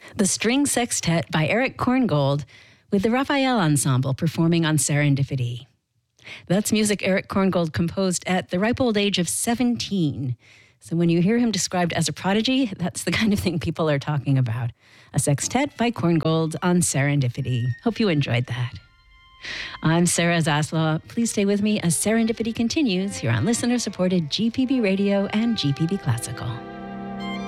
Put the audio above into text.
The String Sextet by Eric Korngold with the Raphael Ensemble performing on Serendipity. That's music Eric Korngold composed at the ripe old age of 17. So when you hear him described as a prodigy, that's the kind of thing people are talking about. A sextet by Korngold on Serendipity. Hope you enjoyed that. I'm Sarah Zaslow. Please stay with me as Serendipity continues here on listener-supported GPB Radio and GPB Classical.